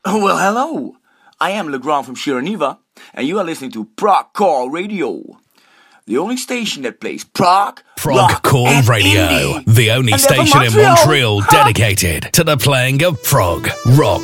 Well, hello. I am Legrand from Shiraneva, and you are listening to Prog Core Radio. The only station that plays prog, rock, Core and Radio. indie. The only And they're from station in Montreal. Montreal dedicated to the playing of prog, rock,